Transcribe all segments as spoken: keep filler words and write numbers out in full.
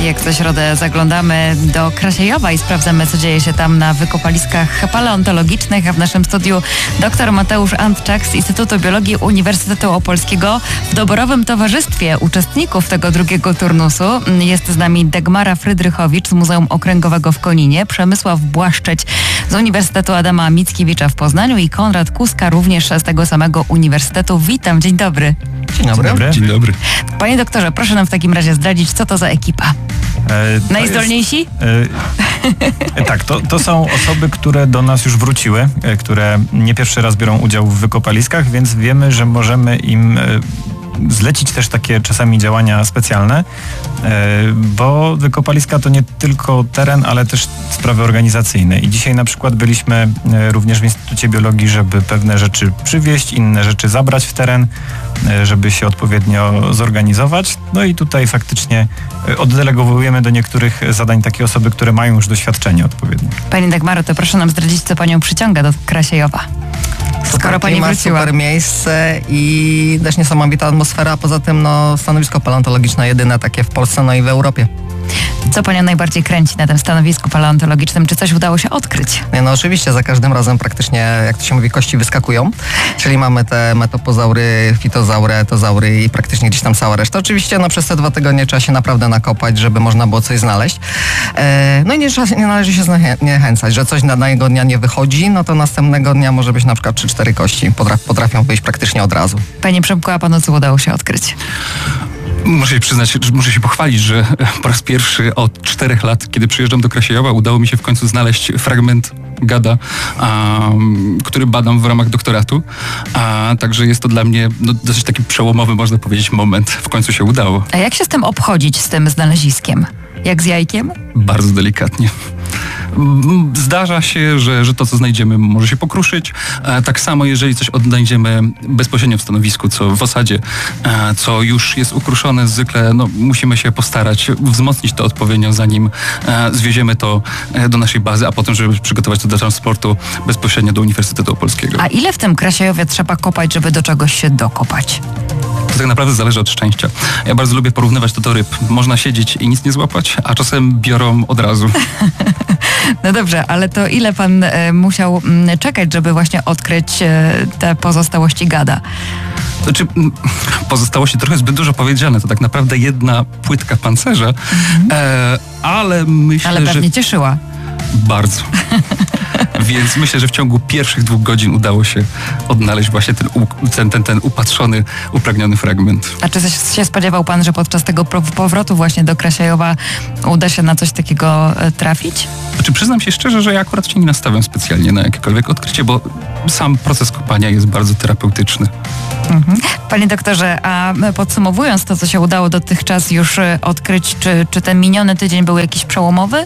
Jak co środę zaglądamy do Krasiejowa i sprawdzamy, co dzieje się tam na wykopaliskach paleontologicznych, a w naszym studiu dr Mateusz Antczak z Instytutu Biologii Uniwersytetu Opolskiego w doborowym towarzystwie uczestników tego drugiego turnusu. Jest z nami Dagmara Frydrychowicz z Muzeum Okręgowego w Koninie, Przemysław Błaszczeć z Uniwersytetu Adama Mickiewicza w Poznaniu i Konrad Kuska również z tego samego uniwersytetu. Witam, dzień dobry. Dzień dobry. Dzień dobry. Dzień dobry. Panie doktorze, proszę nam w takim razie zdradzić, co to za ekipa? E, Najzdolniejsi? Jest, e, tak, to, to są osoby, które do nas już wróciły, e, które nie pierwszy raz biorą udział w wykopaliskach, więc wiemy, że możemy im e, zlecić też takie czasami działania specjalne, bo wykopaliska to nie tylko teren, ale też sprawy organizacyjne. I dzisiaj na przykład byliśmy również w Instytucie Biologii, żeby pewne rzeczy przywieźć, inne rzeczy zabrać w teren, żeby się odpowiednio zorganizować. No i tutaj faktycznie oddelegowujemy do niektórych zadań takie osoby, które mają już doświadczenie odpowiednie. Pani Dagmaro, to proszę nam zdradzić, co panią przyciąga do Krasiejowa. Skoro pani wróciła. Super miejsce i też niesamowita atmosfera, a poza tym no, stanowisko paleontologiczne jedyne takie w Polsce, no i w Europie. Co panią najbardziej kręci na tym stanowisku paleontologicznym? Czy coś udało się odkryć? Nie, no oczywiście, za każdym razem praktycznie, jak to się mówi, kości wyskakują. Czyli mamy te metopozaury, fitozaury, etozaury i praktycznie gdzieś tam cała reszta. Oczywiście no, przez te dwa tygodnie trzeba się naprawdę nakopać, żeby można było coś znaleźć. E, no i nie, nie należy się zniechęcać, że coś na danego dnia nie wychodzi, no to następnego dnia może być na przykład trzy cztery kości. Potraf, potrafią wyjść praktycznie od razu. Panie Przemku, a panu co udało się odkryć? Muszę się przyznać, że muszę się pochwalić, że po raz pierwszy od czterech lat, kiedy przyjeżdżam do Krasiejowa, udało mi się w końcu znaleźć fragment gada, um, który badam w ramach doktoratu. A, także jest to dla mnie no, dosyć taki przełomowy, można powiedzieć, moment. W końcu się udało. A jak się z tym obchodzić, z tym znaleziskiem? Jak z jajkiem? Bardzo delikatnie. Zdarza się, że, że to, co znajdziemy, może się pokruszyć. E, tak samo, jeżeli coś odnajdziemy bezpośrednio w stanowisku, co w osadzie, e, co już jest ukruszone, zwykle no, musimy się postarać wzmocnić to odpowiednio, zanim e, zwieziemy to e, do naszej bazy, a potem, żeby przygotować to do transportu bezpośrednio do Uniwersytetu Opolskiego. A ile w tym Krasiejowie trzeba kopać, żeby do czegoś się dokopać? To tak naprawdę zależy od szczęścia. Ja bardzo lubię porównywać to do ryb. Można siedzieć i nic nie złapać, a czasem biorą od razu. No dobrze, ale to ile pan e, musiał m, czekać, żeby właśnie odkryć e, te pozostałości gada? Znaczy, pozostałości trochę zbyt dużo powiedziane. To tak naprawdę jedna płytka pancerza, mhm. e, ale myślę, ale pewnie że... cieszyła. Bardzo. Więc myślę, że w ciągu pierwszych dwóch godzin udało się odnaleźć właśnie ten, ten, ten, ten upatrzony, upragniony fragment. A czy się spodziewał pan, że podczas tego powrotu właśnie do Krasiejowa uda się na coś takiego trafić? Znaczy, przyznam się szczerze, że ja akurat się nie nastawiam specjalnie na jakiekolwiek odkrycie, bo sam proces kopania jest bardzo terapeutyczny. Mhm. Panie doktorze, a podsumowując to, co się udało dotychczas już odkryć, czy, czy ten miniony tydzień był jakiś przełomowy?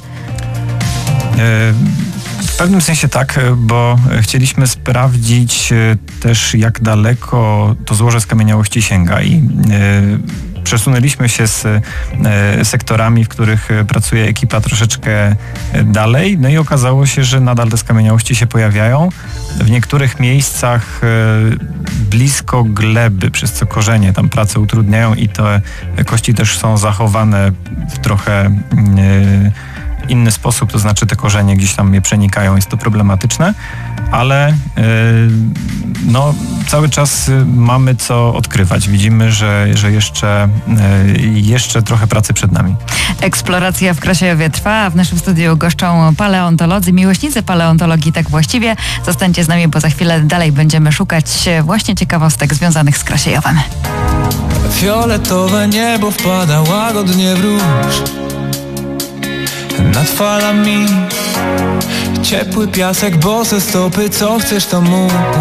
W pewnym sensie tak, bo chcieliśmy sprawdzić też, jak daleko to złoże skamieniałości sięga i przesunęliśmy się z sektorami, w których pracuje ekipa, troszeczkę dalej, no i okazało się, że nadal te skamieniałości się pojawiają. W niektórych miejscach blisko gleby, przez co korzenie tam pracę utrudniają i te kości też są zachowane w trochę inny sposób, to znaczy te korzenie gdzieś tam je przenikają, jest to problematyczne, ale yy, no, cały czas mamy co odkrywać. Widzimy, że, że jeszcze, yy, jeszcze trochę pracy przed nami. Eksploracja w Krasiejowie trwa, a w naszym studiu goszczą paleontolodzy, miłośnicy paleontologii tak właściwie. Zostańcie z nami, bo za chwilę dalej będziemy szukać właśnie ciekawostek związanych z Krasiejowem. Fioletowe niebo wpada łagodnie w róż. Nad falami ciepły piasek, bose stopy, co chcesz to mów.